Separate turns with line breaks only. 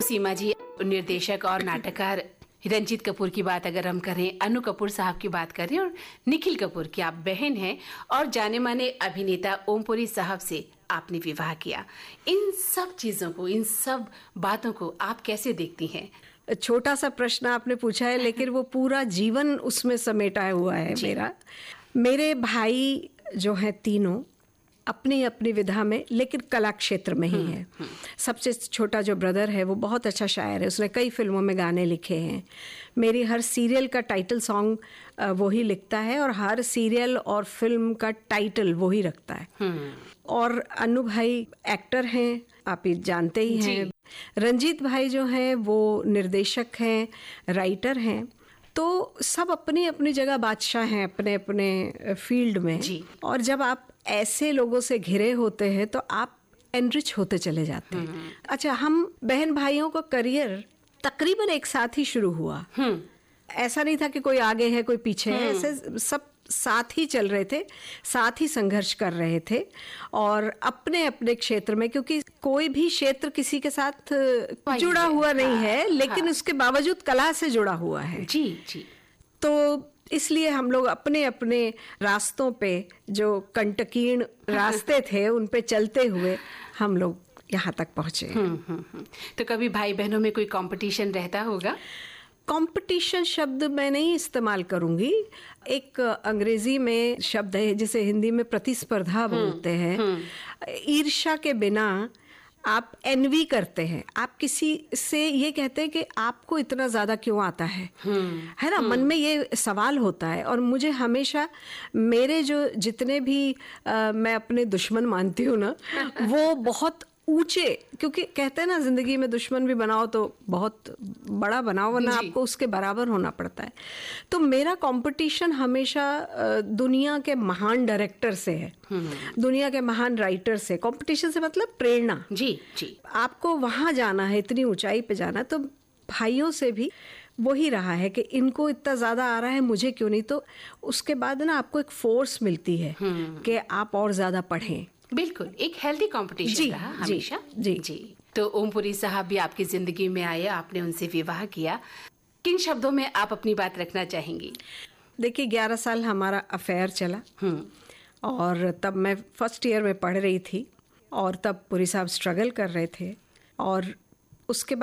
सीमा जी, निर्देशक और नाटककार रंजीत कपूर की बात अगर हम करें, अनु कपूर साहब की बात करें और निखिल कपूर की आप बहन हैं और जाने माने अभिनेता ओमपुरी साहब से आपने विवाह किया, इन सब चीजों को, इन सब बातों को आप कैसे देखती हैं?
छोटा सा प्रश्न आपने पूछा है, लेकिन वो पूरा जीवन उसमें समेटा हुआ है मेरा। मेरे भाई जो हैं तीनों अपनी अपनी विधा में, लेकिन कला क्षेत्र में ही है। सबसे छोटा जो ब्रदर है वो बहुत अच्छा शायर है, उसने कई फिल्मों में गाने लिखे हैं। मेरी हर सीरियल का टाइटल सॉन्ग वो ही लिखता है और हर सीरियल और फिल्म का टाइटल वो ही रखता है। और अनु भाई एक्टर हैं, आप ये जानते ही हैं। रंजीत भाई जो हैं वो निर्देशक हैं, राइटर हैं। तो सब अपनी अपनी जगह बादशाह हैं अपने अपने फील्ड में। और जब आप ऐसे लोगों से घिरे होते हैं तो आप एनरिच होते चले जाते हैं। अच्छा, हम बहन भाइयों का करियर तकरीबन एक साथ ही शुरू हुआ। ऐसा नहीं था कि कोई आगे है कोई पीछे है, ऐसे सब साथ ही चल रहे थे, साथ ही संघर्ष कर रहे थे और अपने अपने क्षेत्र में, क्योंकि कोई भी क्षेत्र किसी के साथ जुड़ा हुआ नहीं है, लेकिन उसके बावजूद कला से जुड़ा हुआ है।
जी जी।
तो इसलिए हम लोग अपने अपने रास्तों पे, जो कंटकीर्ण रास्ते थे, उन पे चलते हुए हम लोग यहाँ तक पहुँचे।
तो कभी भाई बहनों में कोई कंपटीशन रहता होगा?
कंपटीशन शब्द मैं नहीं इस्तेमाल करूंगी। एक अंग्रेजी में शब्द है जिसे हिंदी में प्रतिस्पर्धा बोलते हैं। ईर्ष्या के बिना आप एनवी करते हैं, आप किसी से ये कहते हैं कि आपको इतना ज्यादा क्यों आता है ना, मन में ये सवाल होता है। और मुझे हमेशा मेरे जो जितने भी मैं अपने दुश्मन मानती हूँ ना, वो बहुत ऊंचे, क्योंकि कहते हैं ना जिंदगी में दुश्मन भी बनाओ तो बहुत बड़ा बनाओ, वरना आपको उसके बराबर होना पड़ता है। तो मेरा कंपटीशन हमेशा दुनिया के महान डायरेक्टर से है, दुनिया के महान राइटर से। कंपटीशन से मतलब प्रेरणा।
जी जी।
आपको वहां जाना है, इतनी ऊंचाई पे जाना। तो भाइयों से भी वही रहा है कि इनको इतना ज्यादा आ रहा है, मुझे क्यों नहीं। तो उसके बाद ना आपको एक फोर्स मिलती है कि आप और ज्यादा पढ़ें।
बिल्कुल, एक हेल्दी कंपटीशन रहा हमेशा। जी जी। तो ओमपुरी साहब भी आपकी जिंदगी में आए, आपने उनसे विवाह किया, किन शब्दों में आप अपनी बात रखना चाहेंगी?
देखिए, 11 साल हमारा अफेयर चला और तब मैं फर्स्ट ईयर में पढ़ रही थी और तब पुरी साहब स्ट्रगल कर रहे थे। और उसके बाद